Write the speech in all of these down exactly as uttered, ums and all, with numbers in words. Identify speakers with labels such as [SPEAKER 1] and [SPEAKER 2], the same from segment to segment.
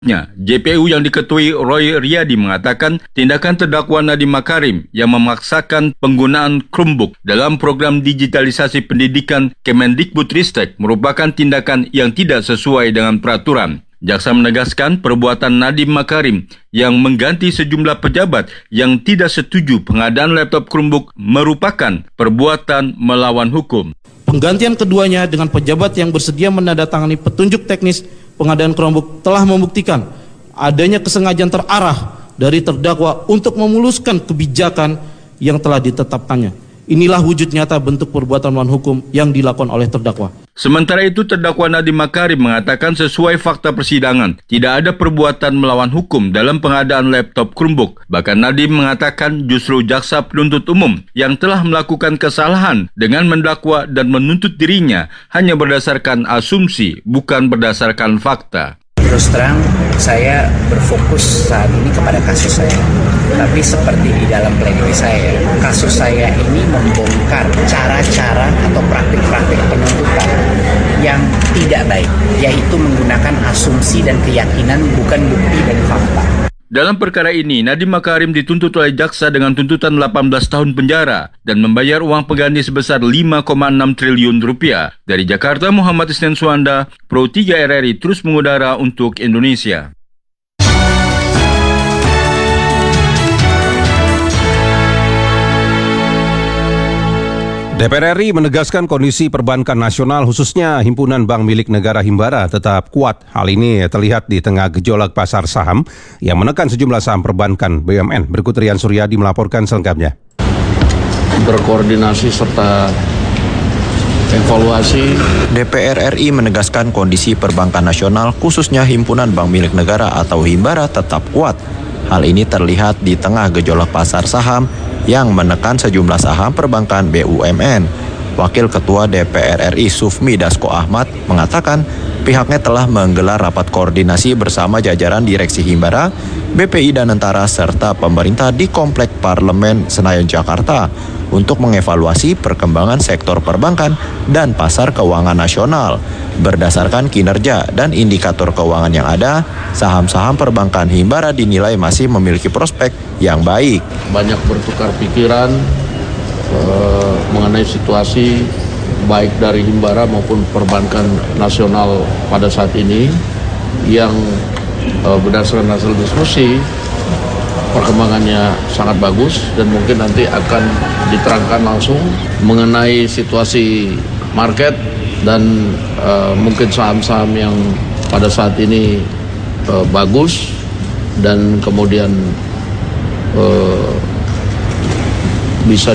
[SPEAKER 1] Ya, J P U yang diketuai Roy Riyadi mengatakan tindakan terdakwa Nadiem Makarim yang memaksakan penggunaan Chromebook dalam program digitalisasi pendidikan Kemendikbudristek merupakan tindakan yang tidak sesuai dengan peraturan. Jaksa menegaskan perbuatan Nadiem Makarim yang mengganti sejumlah pejabat yang tidak setuju pengadaan laptop Chromebook merupakan perbuatan melawan hukum.
[SPEAKER 2] Penggantian keduanya dengan pejabat yang bersedia menandatangani petunjuk teknis pengadaan Chromebook telah membuktikan adanya kesengajaan terarah dari terdakwa untuk memuluskan kebijakan yang telah ditetapkannya. Inilah wujud nyata bentuk perbuatan melawan hukum yang dilakukan oleh terdakwa.
[SPEAKER 1] Sementara itu, terdakwa Nadiem Makarim mengatakan sesuai fakta persidangan, tidak ada perbuatan melawan hukum dalam pengadaan laptop Chromebook. Bahkan Nadiem mengatakan justru jaksa penuntut umum yang telah melakukan kesalahan dengan mendakwa dan menuntut dirinya hanya berdasarkan asumsi, bukan berdasarkan fakta.
[SPEAKER 3] Terus terang, saya berfokus saat ini kepada kasus saya. Tapi seperti di dalam pledoi saya, kasus saya ini membongkar cara-cara atau praktik-praktik penuntutan yang tidak baik, yaitu menggunakan asumsi dan keyakinan bukan bukti dan fakta.
[SPEAKER 1] Dalam perkara ini, Nadiem Makarim dituntut oleh jaksa dengan tuntutan delapan belas tahun penjara dan membayar uang pengganti sebesar lima koma enam triliun rupiah. Dari Jakarta, Muhammad Isnan Suanda, Pro tiga R R I terus mengudara untuk Indonesia.
[SPEAKER 4] D P R R I menegaskan kondisi perbankan nasional khususnya himpunan bank milik negara Himbara tetap kuat. Hal ini terlihat di tengah gejolak pasar saham yang menekan sejumlah saham perbankan B U M N. Berikut Rian Suryadi melaporkan selengkapnya.
[SPEAKER 5] Berkoordinasi serta evaluasi.
[SPEAKER 6] D P R R I menegaskan kondisi perbankan nasional khususnya himpunan bank milik negara atau Himbara tetap kuat. Hal ini terlihat di tengah gejolak pasar saham yang menekan sejumlah saham perbankan B U M N. Wakil Ketua D P R R I Sufmi Dasko Ahmad mengatakan pihaknya telah menggelar rapat koordinasi bersama jajaran Direksi Himbara, B P I Danantara serta pemerintah di Komplek Parlemen Senayan Jakarta untuk mengevaluasi perkembangan sektor perbankan dan pasar keuangan nasional. Berdasarkan kinerja dan indikator keuangan yang ada, saham-saham perbankan Himbara dinilai masih memiliki prospek yang baik.
[SPEAKER 5] Banyak bertukar pikiran eh, mengenai situasi baik dari Himbara maupun perbankan nasional pada saat ini yang eh, berdasarkan hasil diskusi perkembangannya sangat bagus dan mungkin nanti akan diterangkan langsung mengenai situasi market dan uh, mungkin saham-saham yang pada saat ini uh, bagus dan kemudian uh, bisa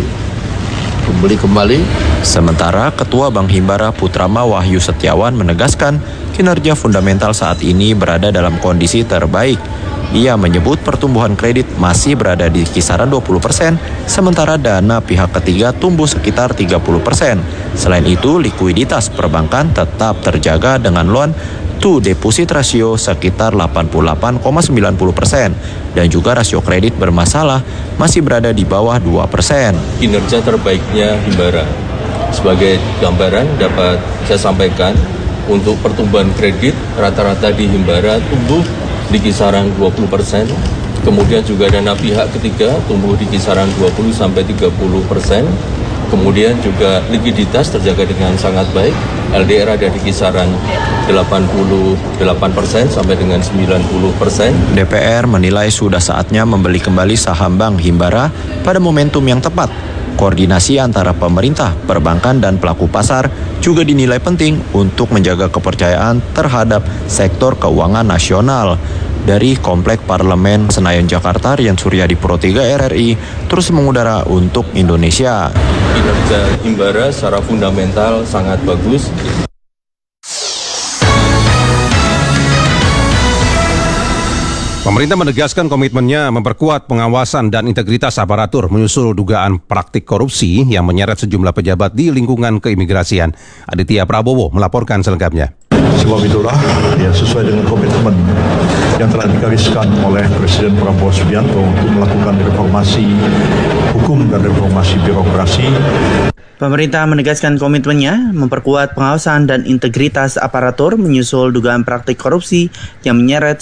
[SPEAKER 5] dibeli kembali.
[SPEAKER 6] Sementara Ketua Bank Himbara Putrama Wahyu Setiawan menegaskan kinerja fundamental saat ini berada dalam kondisi terbaik. Ia menyebut pertumbuhan kredit masih berada di kisaran dua puluh persen, sementara dana pihak ketiga tumbuh sekitar tiga puluh persen. Selain itu, likuiditas perbankan tetap terjaga dengan loan to deposit ratio sekitar delapan puluh delapan koma sembilan puluh persen dan juga rasio kredit bermasalah masih berada di bawah dua persen.
[SPEAKER 7] Kinerja terbaiknya Himbara. Sebagai gambaran dapat saya sampaikan untuk pertumbuhan kredit rata-rata di Himbara tumbuh di kisaran dua puluh persen, kemudian juga dana pihak ketiga tumbuh di kisaran dua puluh sampai tiga puluh persen, kemudian juga likuiditas terjaga dengan sangat baik, L D R ada di kisaran delapan puluh delapan persen sampai dengan sembilan puluh persen.
[SPEAKER 6] D P R menilai sudah saatnya membeli kembali saham Bank Himbara pada momentum yang tepat. Koordinasi antara pemerintah, perbankan, dan pelaku pasar juga dinilai penting untuk menjaga kepercayaan terhadap sektor keuangan nasional. Dari Komplek Parlemen Senayan Jakarta, Rian Suryadi, Pro tiga R R I, terus mengudara untuk Indonesia.
[SPEAKER 7] Kinerja Himbara secara fundamental sangat bagus.
[SPEAKER 4] Pemerintah menegaskan komitmennya memperkuat pengawasan dan integritas aparatur menyusul dugaan praktik korupsi yang menyeret sejumlah pejabat di lingkungan keimigrasian. Aditya Prabowo melaporkan selengkapnya.
[SPEAKER 8] Sebab itulah, ya, sesuai dengan komitmen yang telah digariskan oleh Presiden Prabowo Subianto untuk melakukan reformasi hukum dan reformasi birokrasi.
[SPEAKER 9] Pemerintah menegaskan komitmennya memperkuat pengawasan dan integritas aparatur menyusul dugaan praktik korupsi yang menyeret